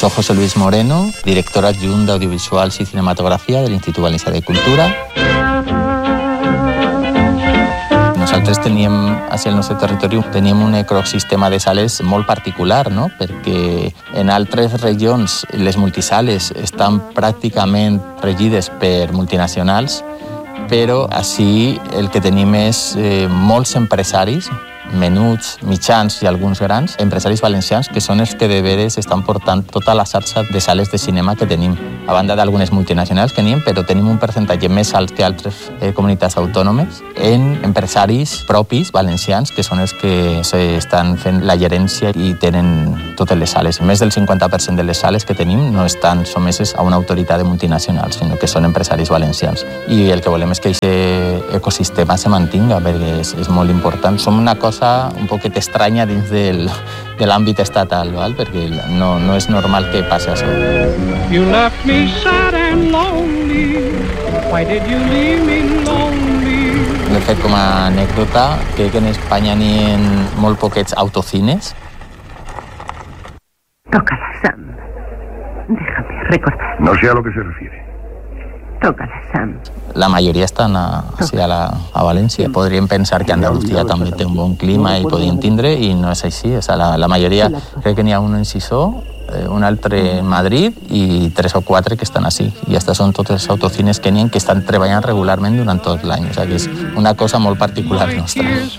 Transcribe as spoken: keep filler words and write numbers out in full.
Soc José Luis Moreno, director adjunt d'Audiovisuals i Cinematografia de l'Institut Valencià de Cultura. Nosaltres teníem, hacia el nostre territori, teníem un ecosistema de sales molt particular, no? Perquè en altres regions les multisales estan pràcticament regides per multinacionals, però així el que tenim és eh, molts empresaris, menuts, mitjans i alguns grans, empresaris valencians que són els que de veres estan portant tota la xarxa de sales de cinema que tenim. A banda d'algunes multinacionals que n'hi ha, però tenim un percentatge més alt que altres eh, comunitats autònomes en empresaris propis valencians que són els que estan fent la gerència i tenen totes les sales. Més del cinquanta per cent de les sales que tenim no estan someses a una autoritat de multinacionals, sinó que són empresaris valencians. I el que volem és que aquest ecosistema se mantinga, perquè és, és molt important. Som una cosa un poquet estranya dins del, de l'àmbit estatal, val? Perquè no, no és normal que passi això. You left me sad and lonely. Why did you leave me lonely? De fet, com a anècdota, crec que en Espanya n'hi ha molt poquets autocines. Tócala, Sam. Déjame recordar. No sé a lo que se refiere. Tócala, Sam. La majoria estan a, o sigui, a, la, a València. Podríem pensar que Andalusia també té un bon clima i podien tindre, i no és així. O sigui, la, la majoria, crec que n'hi ha un en Sisó, un altre en Madrid i tres o quatre que estan així. I aquestes són totes les autocines que n'hi ha que estan treballant regularment durant tot l'any. O sigui, és una cosa molt particular nostra.